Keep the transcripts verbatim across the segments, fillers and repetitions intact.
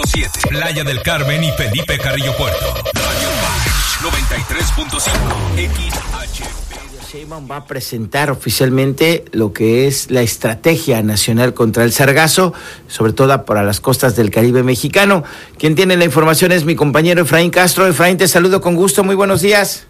siete, Playa del Carmen y Felipe Carrillo Puerto. Radio Paz noventa y tres punto cinco X H P. Sheinbaum va a presentar oficialmente lo que es la estrategia nacional contra el sargazo, sobre todo para las costas del Caribe mexicano. Quien tiene la información es mi compañero Efraín Castro. Efraín, te saludo con gusto, muy buenos días.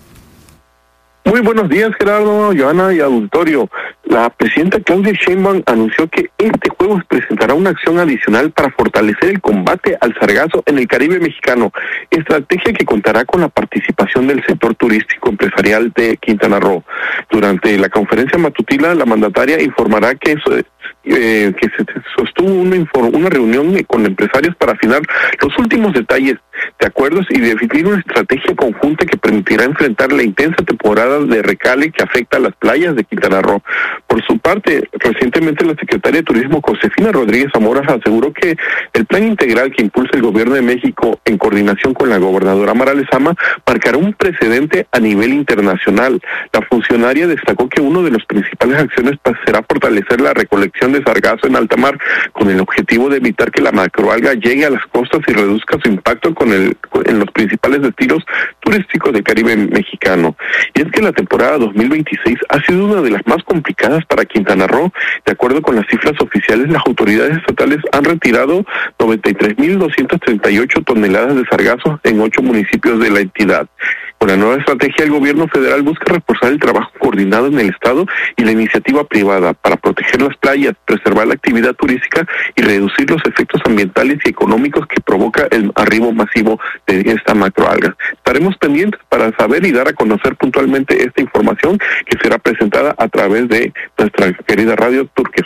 Muy buenos días, Gerardo, Joana y auditorio. La presidenta Claudia Sheinbaum anunció que este jueves presentará una acción adicional para fortalecer el combate al sargazo en el Caribe mexicano, estrategia que contará con la participación del sector turístico empresarial de Quintana Roo. Durante la conferencia matutina, la mandataria informará que eso, eh, que se sostuvo una, una reunión con empresarios para afinar los últimos detalles de acuerdos y definir una estrategia conjunta que permitirá enfrentar la intensa temporada de recale que afecta a las playas de Quintana Roo. Por su parte, recientemente la secretaria de Turismo, Josefina Rodríguez Zamora, aseguró que el plan integral que impulsa el gobierno de México en coordinación con la gobernadora Mara Lezama marcará un precedente a nivel internacional. La funcionaria destacó que una de las principales acciones será fortalecer la recolección de sargazo en alta mar, con el objetivo de evitar que la macroalga llegue a las costas y reduzca su impacto con el, en los principales destinos turísticos del Caribe mexicano. Y es que la temporada dos mil veintiséis ha sido una de las más complicadas para Quintana Roo. De acuerdo con las cifras oficiales, las autoridades estatales han retirado noventa y tres mil doscientas treinta y ocho toneladas de sargazo en ocho municipios de la entidad. Con la nueva estrategia, el gobierno federal busca reforzar el trabajo coordinado en el Estado y la iniciativa privada para proteger las playas, preservar la actividad turística y reducir los efectos ambientales y económicos que provoca el arribo masivo de esta macroalga. Estaremos pendientes para saber y dar a conocer puntualmente esta información que será presentada a través de nuestra querida radio Turques.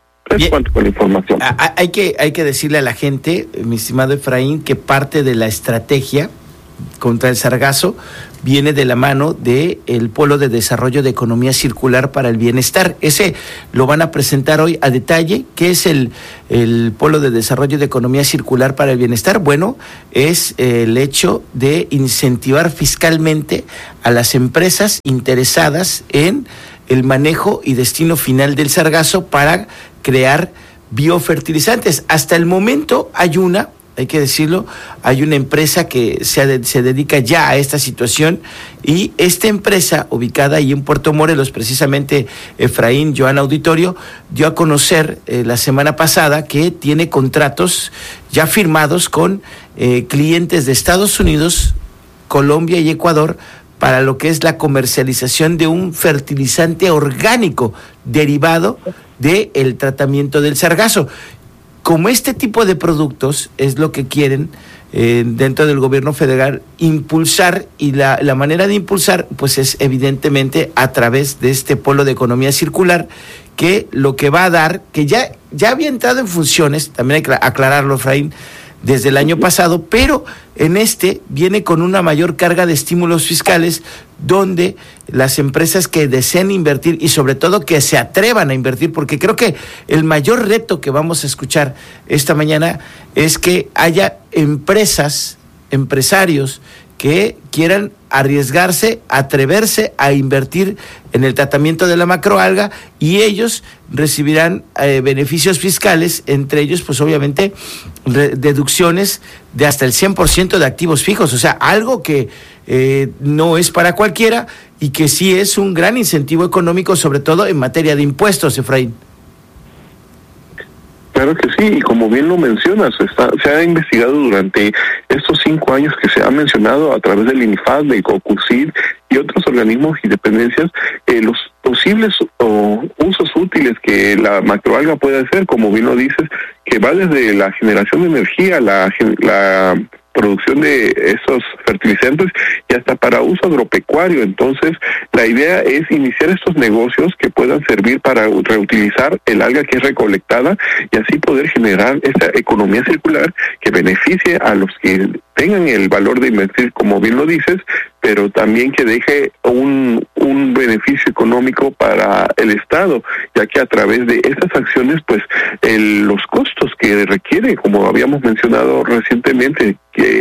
Es cuanto con la información. Hay que, hay que decirle a la gente, mi estimado Efraín, que parte de la estrategia contra el sargazo viene de la mano de el Polo de Desarrollo de Economía Circular para el Bienestar. Ese lo van a presentar hoy a detalle. ¿Qué es el, el Polo de Desarrollo de Economía Circular para el Bienestar? Bueno, es el hecho de incentivar fiscalmente a las empresas interesadas en el manejo y destino final del sargazo para crear biofertilizantes. Hasta el momento hay una Hay que decirlo, hay una empresa que se, se dedica ya a esta situación y esta empresa, ubicada ahí en Puerto Morelos, precisamente Efraín, Joana Auditorio, dio a conocer eh, la semana pasada que tiene contratos ya firmados con eh, clientes de Estados Unidos, Colombia y Ecuador para lo que es la comercialización de un fertilizante orgánico derivado del tratamiento del sargazo. Como este tipo de productos es lo que quieren eh, dentro del gobierno federal impulsar, y la, la manera de impulsar pues es evidentemente a través de este polo de economía circular, que lo que va a dar, que ya, ya había entrado en funciones, también hay que aclararlo, Efraín, desde el año pasado, pero en este viene con una mayor carga de estímulos fiscales, donde las empresas que deseen invertir y sobre todo que se atrevan a invertir, porque creo que el mayor reto que vamos a escuchar esta mañana es que haya empresas, empresarios que quieran arriesgarse, atreverse a invertir en el tratamiento de la macroalga, y ellos recibirán eh, beneficios fiscales, entre ellos pues obviamente re- deducciones de hasta el cien por ciento de activos fijos, o sea, algo que eh, no es para cualquiera y que sí es un gran incentivo económico, sobre todo en materia de impuestos, Efraín. Claro que sí, y como bien lo mencionas, está, se ha investigado durante estos cinco años que se ha mencionado a través del INIFAD, del COCURSID y otros organismos y dependencias, eh, los posibles o, usos útiles que la macroalga puede hacer, como bien lo dices, que va desde la generación de energía, la, la producción de esos fertilizantes y hasta para uso agropecuario. Entonces, la idea es iniciar estos negocios que puedan servir para reutilizar el alga que es recolectada y así poder generar esa economía circular que beneficie a los que tengan el valor de invertir, como bien lo dices, pero también que deje un, un beneficio económico para el Estado, ya que a través de estas acciones, pues, el, los costos que requiere, como habíamos mencionado recientemente, que, que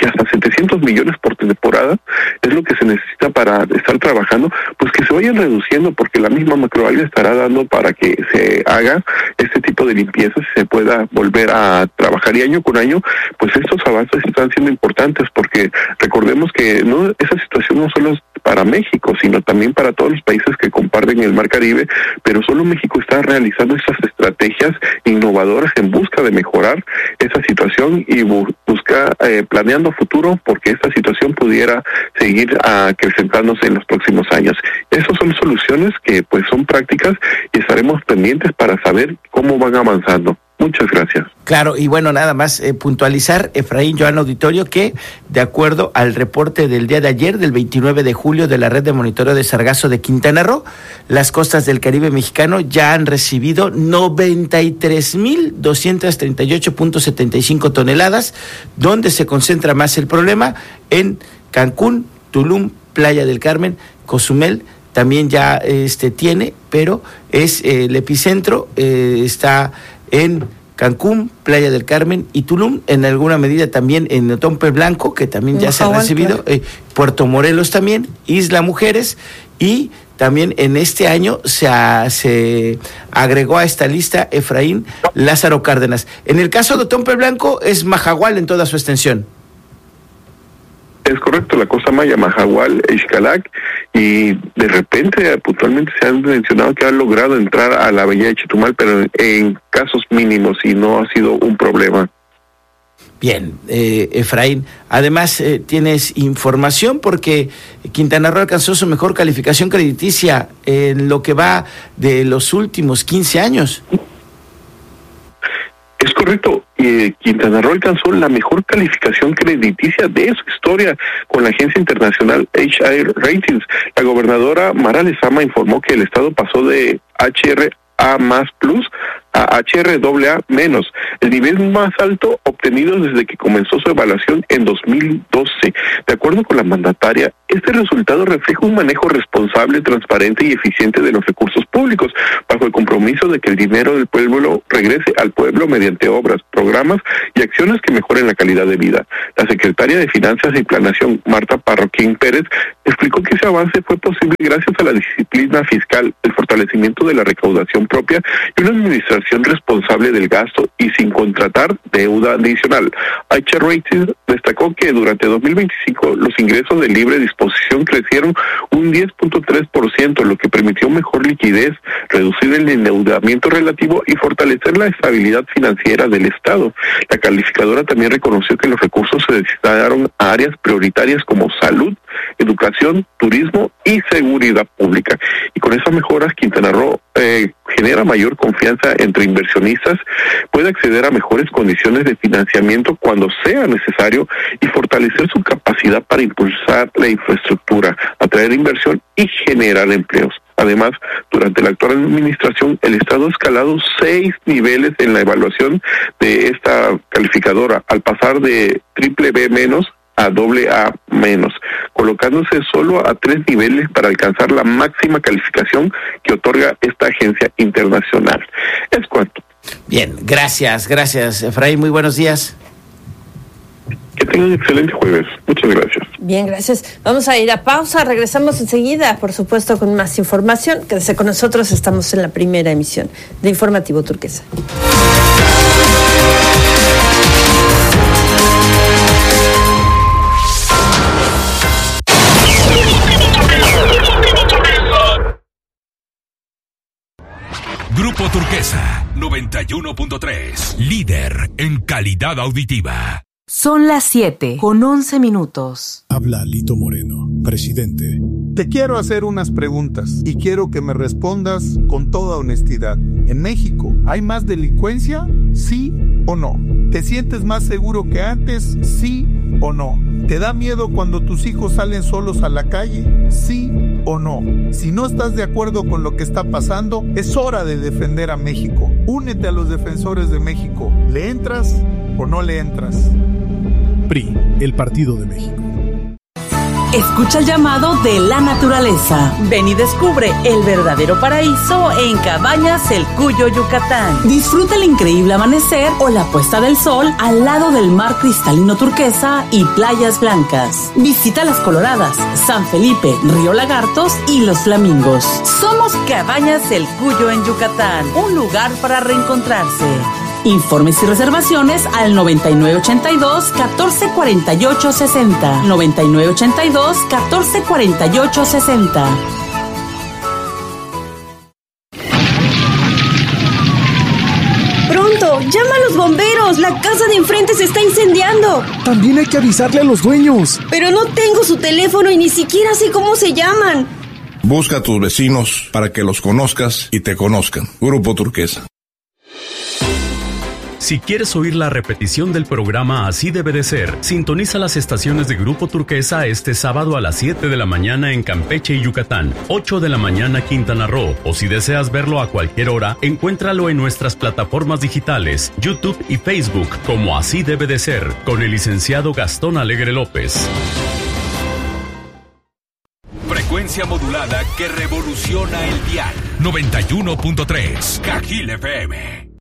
que hasta setecientos millones por temporada es lo que se necesita para estar trabajando, pues que se vayan reduciendo, porque la misma macroalga estará dando para que se haga este tipo de limpiezas y se pueda volver a trabajar. Y año con año, pues estos avances están siendo importantes, porque recordemos que no esa situación no solo es para México, sino también para todos los países que comparten el Mar Caribe, pero solo México está realizando estas estrategias innovadoras en busca de mejorar esa situación y bu- busca eh, planeando futuro, porque esta situación pudiera seguir acrecentándose en los próximos años. Esas son soluciones que pues son prácticas y estaremos pendientes para saber cómo van avanzando. Muchas gracias. Claro, y bueno, nada más eh, puntualizar, Efraín, Joan Auditorio, que de acuerdo al reporte del día de ayer, del veintinueve de julio, de la Red de Monitoreo de Sargazo de Quintana Roo, las costas del Caribe mexicano ya han recibido noventa y tres mil doscientos treinta y ocho punto setenta y cinco toneladas, donde se concentra más el problema en Cancún, Tulum, Playa del Carmen, Cozumel. También ya este tiene, pero es eh, el epicentro, eh, está en Cancún, Playa del Carmen y Tulum, en alguna medida también en Otompe Blanco, que también ya se ha recibido, eh, Puerto Morelos también, Isla Mujeres, y también en este año se, ha, se agregó a esta lista, Efraín, Lázaro Cárdenas. En el caso de Otompe Blanco es Mahahual en toda su extensión. Es correcto, la Costa Maya, Mahahual, Xcalac, y de repente puntualmente se han mencionado que han logrado entrar a la bahía de Chetumal, pero en, en casos mínimos y no ha sido un problema. Bien, eh, Efraín, además eh, tienes información porque Quintana Roo alcanzó su mejor calificación crediticia en lo que va de los últimos quince años. Es correcto, eh, Quintana Roo alcanzó la mejor calificación crediticia de su historia con la agencia internacional H R Ratings. La gobernadora Mara Lezama informó que el estado pasó de H R A más plus a H R A A menos, el nivel más alto obtenido desde que comenzó su evaluación en dos mil doce. De acuerdo con la mandataria, este resultado refleja un manejo responsable, transparente y eficiente de los recursos públicos, bajo el compromiso de que el dinero del pueblo regrese al pueblo mediante obras, programas y acciones que mejoren la calidad de vida. La secretaria de Finanzas y Planeación, Marta Parroquín Pérez, explicó que ese avance fue posible gracias a la disciplina fiscal, el fortalecimiento de la recaudación propia y una administración responsable del gasto y sin contratar deuda adicional. H R Ratings destacó que durante dos mil veinticinco los ingresos de libre disposición crecieron un diez punto tres por ciento, lo que permitió mejor liquidez, reducir el endeudamiento relativo y fortalecer la estabilidad financiera del Estado. La calificadora también reconoció que los recursos se destinaron a áreas prioritarias como salud, educación, turismo y seguridad pública. Y con esas mejoras, Quintana Roo eh, genera mayor confianza entre inversionistas, puede acceder a mejores condiciones de financiamiento cuando sea necesario y fortalecer su capacidad para impulsar la infraestructura, atraer inversión y generar empleos. Además, durante la actual administración, el Estado ha escalado seis niveles en la evaluación de esta calificadora, al pasar de triple B menos a doble A menos, colocándose solo a tres niveles para alcanzar la máxima calificación que otorga esta agencia internacional. Es cuanto. Bien, gracias, gracias, Efraín, muy buenos días. Que tengan un excelente jueves. Muchas gracias. Bien, gracias. Vamos a ir a pausa, regresamos enseguida, por supuesto, con más información. Quédese con nosotros, estamos en la primera emisión de Informativo Turquesa. Grupo Turquesa noventa y uno punto tres, líder en calidad auditiva. Son las siete con once minutos. Habla Lito Moreno, presidente. Te quiero hacer unas preguntas y quiero que me respondas con toda honestidad. ¿En México hay más delincuencia? ¿Sí o no? ¿Te sientes más seguro que antes? ¿Sí o no? ¿Te da miedo cuando tus hijos salen solos a la calle? ¿Sí o no? Si no estás de acuerdo con lo que está pasando, es hora de defender a México. Únete a los defensores de México. ¿Le entras o no le entras? P R I, el Partido de México. Escucha el llamado de la naturaleza. Ven y descubre el verdadero paraíso en Cabañas El Cuyo, Yucatán. Disfruta el increíble amanecer o la puesta del sol al lado del mar cristalino turquesa y playas blancas. Visita Las Coloradas, San Felipe, Río Lagartos y Los Flamingos. Somos Cabañas El Cuyo en Yucatán, un lugar para reencontrarse. Informes y reservaciones al noventa y nueve ochenta y dos, catorce cuarenta y ocho, sesenta. noventa y nueve ochenta y dos, catorce cuarenta y ocho, sesenta. ¡Pronto! ¡Llama a los bomberos! ¡La casa de enfrente se está incendiando! También hay que avisarle a los dueños. Pero no tengo su teléfono y ni siquiera sé cómo se llaman. Busca a tus vecinos para que los conozcas y te conozcan. Grupo Turquesa. Si quieres oír la repetición del programa Así Debe de Ser, sintoniza las estaciones de Grupo Turquesa este sábado a las siete de la mañana en Campeche y Yucatán, ocho de la mañana Quintana Roo, o si deseas verlo a cualquier hora, encuéntralo en nuestras plataformas digitales, YouTube y Facebook, como Así Debe de Ser, con el licenciado Gastón Alegre López. Frecuencia modulada que revoluciona el dial. noventa y uno punto tres Cajil F M.